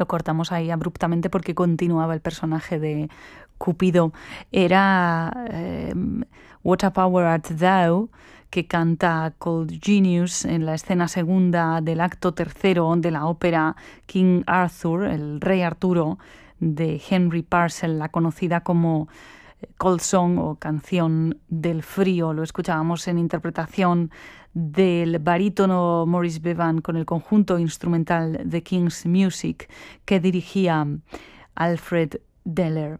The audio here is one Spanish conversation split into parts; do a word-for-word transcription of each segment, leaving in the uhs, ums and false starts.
Lo cortamos ahí abruptamente porque continuaba el personaje de Cupido. Era eh, What a Power Art Thou, que canta Cold Genius en la escena segunda del acto tercero de la ópera King Arthur, el rey Arturo, de Henry Purcell, la conocida como Cold Song o Canción del Frío. Lo escuchábamos en interpretación del barítono Maurice Bevan con el conjunto instrumental The King's Music que dirigía Alfred Deller.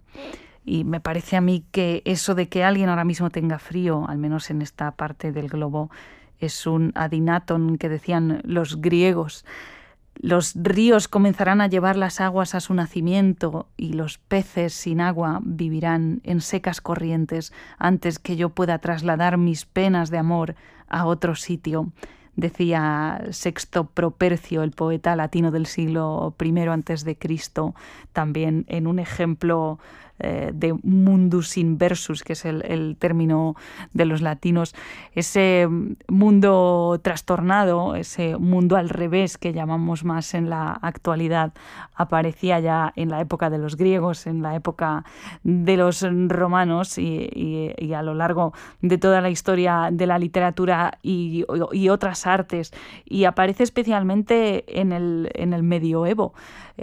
Y me parece a mí que eso de que alguien ahora mismo tenga frío, al menos en esta parte del globo, es un adinaton que decían los griegos. Los ríos comenzarán a llevar las aguas a su nacimiento y los peces sin agua vivirán en secas corrientes antes que yo pueda trasladar mis penas de amor a otro sitio. Decía Sexto Propercio, el poeta latino del siglo primero antes de Cristo, también en un ejemplo eh, de mundus inversus, que es el, el término de los latinos, ese mundo trastornado, ese mundo al revés que llamamos más en la actualidad, aparecía ya en la época de los griegos, en la época de los romanos y, y, y a lo largo de toda la historia de la literatura y, y otras artes, y aparece especialmente en el, en el medioevo.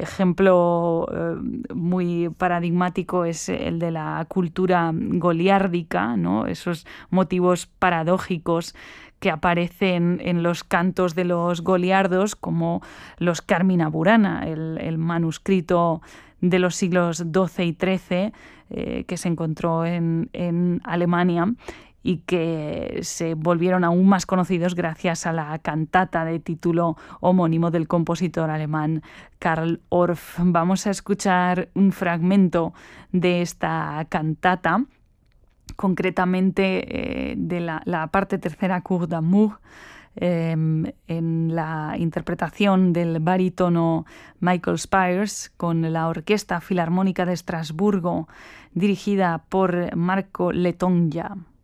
Ejemplo eh, muy paradigmático es el de la cultura goliárdica, ¿no? Esos motivos paradójicos que aparecen en los cantos de los goliardos, como los Carmina Burana, el, el manuscrito de los siglos doce y trece eh, que se encontró en, en Alemania y que se volvieron aún más conocidos gracias a la cantata de título homónimo del compositor alemán Karl Orff. Vamos a escuchar un fragmento de esta cantata, concretamente eh, de la, la parte tercera, Cour d'amour, eh, en la interpretación del barítono Michael Spires con la Orquesta Filarmónica de Estrasburgo, dirigida por Marco Letonja.